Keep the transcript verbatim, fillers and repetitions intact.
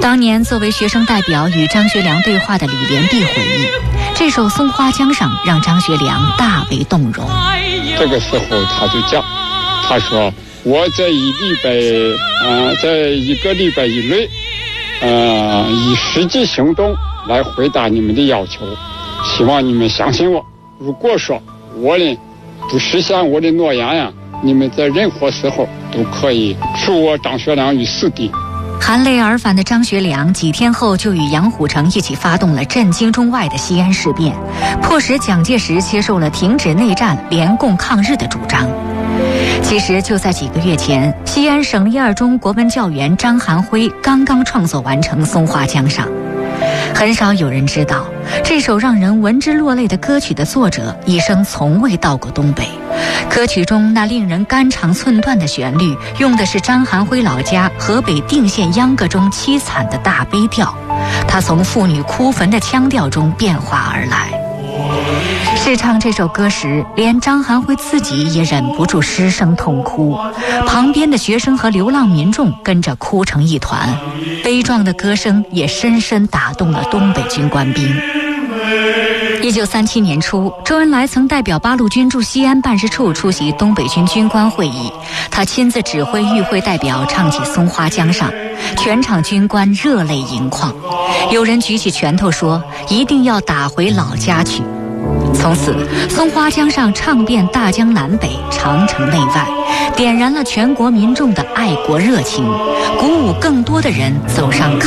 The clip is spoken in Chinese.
当年作为学生代表与张学良对话的李连璧回忆，这首《松花江上》让张学良大为动容。 这个时候他就讲，他说我这一礼拜呃在一个礼拜以内呃以实际行动来回答你们的要求，希望你们相信我。如果说我呢不实现我的诺言呀，你们在任何时候都可以处我张学良于死地。 含泪而返的张学良几天后就与杨虎城一起发动了震惊中外的西安事变，迫使蒋介石接受了停止内战、联共抗日的主张。其实就在几个月前，西安省立二中国文教员张含辉刚刚创作完成《松花江上》。很少有人知道，这首让人闻之落泪的歌曲的作者一生从未到过东北。歌曲中那令人肝肠寸断的旋律，用的是张含辉老家河北定县秧歌中凄惨的大悲调，它从妇女哭坟的腔调中变化而来。试唱这首歌时，连张含辉自己也忍不住失声痛哭，旁边的学生和流浪民众跟着哭成一团，悲壮的歌声也深深打动了东北军官兵。一九三七年初，周恩来曾代表八路军驻西安办事处出席东北军军官会议，他亲自指挥与会代表唱起《松花江上》，全场军官热泪盈眶，有人举起拳头说一定要打回老家去。从此，松花江上唱遍大江南北、长城内外，点燃了全国民众的爱国热情，鼓舞更多的人走上